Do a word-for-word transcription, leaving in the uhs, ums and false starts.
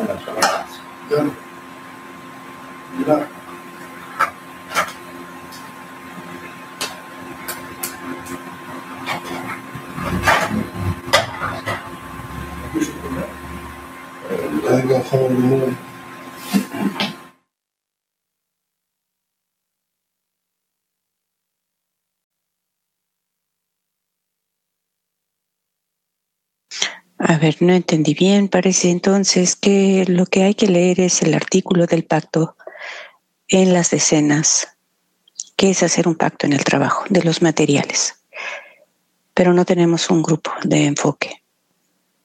A ver, no entendí bien. Parece entonces que lo que hay que leer es el artículo del pacto en las decenas, que es hacer un pacto en el trabajo de los materiales. Pero no tenemos un grupo de enfoque.